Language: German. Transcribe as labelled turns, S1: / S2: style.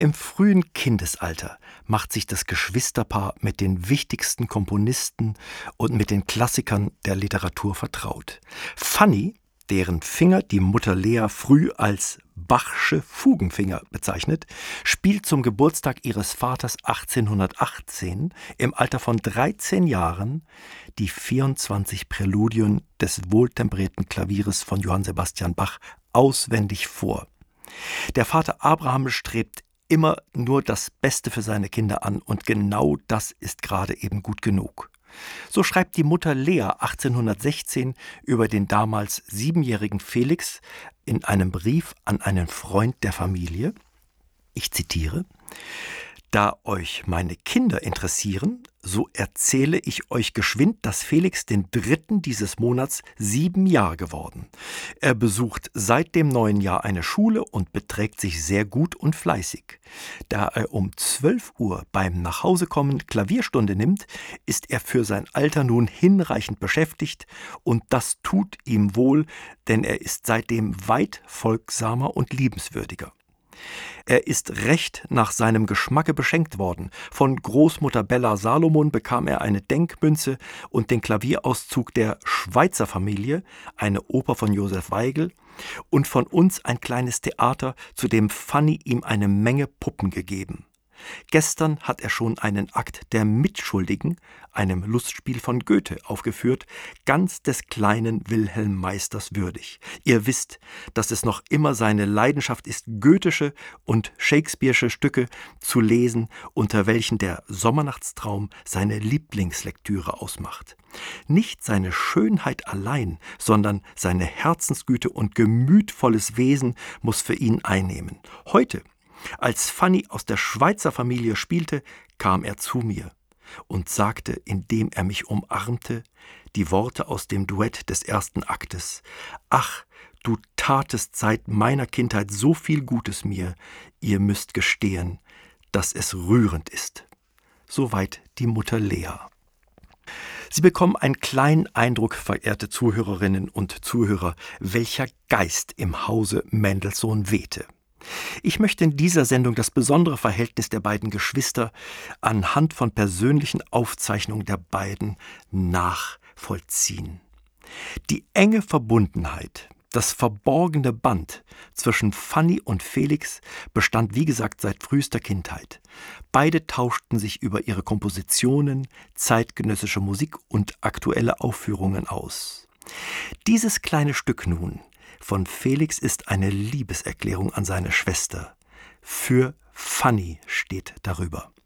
S1: Im frühen Kindesalter macht sich das Geschwisterpaar mit den wichtigsten Komponisten und mit den Klassikern der Literatur vertraut. Fanny, deren Finger die Mutter Lea früh als Bachsche Fugenfinger bezeichnet, spielt zum Geburtstag ihres Vaters 1818 im Alter von 13 Jahren die 24 Präludien des wohltemperierten Klavieres von Johann Sebastian Bach auswendig vor. Der Vater Abraham strebt immer nur das Beste für seine Kinder an und genau das ist gerade eben gut genug. So schreibt die Mutter Lea 1816 über den damals 7-jährigen Felix in einem Brief an einen Freund der Familie. Ich zitiere: Da euch meine Kinder interessieren, so erzähle ich euch geschwind, dass Felix den 3. dieses Monats 7 Jahre geworden. Er besucht seit dem neuen Jahr eine Schule und beträgt sich sehr gut und fleißig. Da er um 12 Uhr beim Nachhausekommen Klavierstunde nimmt, ist er für sein Alter nun hinreichend beschäftigt und das tut ihm wohl, denn er ist seitdem weit folgsamer und liebenswürdiger. Er ist recht nach seinem Geschmacke beschenkt worden. Von Großmutter Bella Salomon bekam er eine Denkmünze und den Klavierauszug der Schweizer Familie, eine Oper von Josef Weigl, und von uns ein kleines Theater, zu dem Fanny ihm eine Menge Puppen gegeben. Gestern hat er schon einen Akt der Mitschuldigen, einem Lustspiel von Goethe, aufgeführt, ganz des kleinen Wilhelm Meisters würdig. Ihr wisst, dass es noch immer seine Leidenschaft ist, goethische und shakespeare'sche Stücke zu lesen, unter welchen der Sommernachtstraum seine Lieblingslektüre ausmacht. Nicht seine Schönheit allein, sondern seine Herzensgüte und gemütvolles Wesen muss für ihn einnehmen. Heute, als Fanny aus der Schweizer Familie spielte, kam er zu mir und sagte, indem er mich umarmte, die Worte aus dem Duett des ersten Aktes: »Ach, du tatest seit meiner Kindheit so viel Gutes mir, ihr müsst gestehen, dass es rührend ist.« Soweit die Mutter Lea. Sie bekommen einen kleinen Eindruck, verehrte Zuhörerinnen und Zuhörer, welcher Geist im Hause Mendelssohn wehte. Ich möchte in dieser Sendung das besondere Verhältnis der beiden Geschwister anhand von persönlichen Aufzeichnungen der beiden nachvollziehen. Die enge Verbundenheit, das verborgene Band zwischen Fanny und Felix bestand, wie gesagt, seit frühester Kindheit. Beide tauschten sich über ihre Kompositionen, zeitgenössische Musik und aktuelle Aufführungen aus. Dieses kleine Stück nun von Felix ist eine Liebeserklärung an seine Schwester. Für Fanny steht darüber.